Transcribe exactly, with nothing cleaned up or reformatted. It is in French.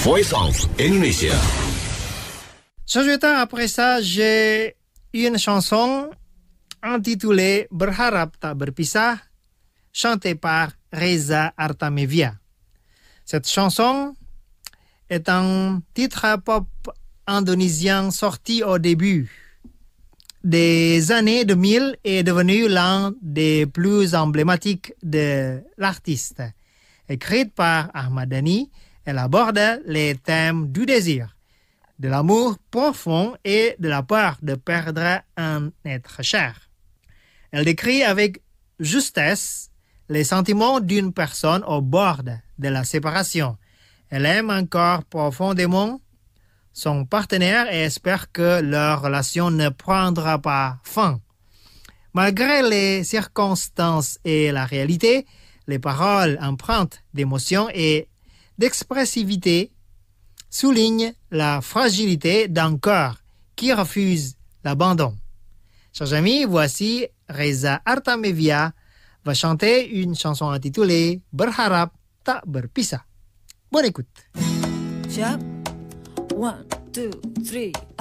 Voice of Indonesia. Sesuatu après ça, j'ai une chanson intitulée Berharap Tak Berpisah, chantée par Reza Artamevia. Cette chanson est un titre pop indonésien sorti au début des années deux mille et est devenu l'un des plus emblématiques de l'artiste. Écrite par Ahmad Dhani, elle aborde les thèmes du désir, de l'amour profond et de la peur de perdre un être cher. Elle décrit avec justesse les sentiments d'une personne au bord de la séparation. Elle aime encore profondément son partenaire et espère que leur relation ne prendra pas fin. Malgré les circonstances et la réalité, les paroles empreintes d'émotion et d'expressivité soulignent la fragilité d'un cœur qui refuse l'abandon. Chers amis, voici Reza Artamevia va chanter une chanson intitulée Berharap Tak Berpisah. Bonne écoute. Siap? One, two, three.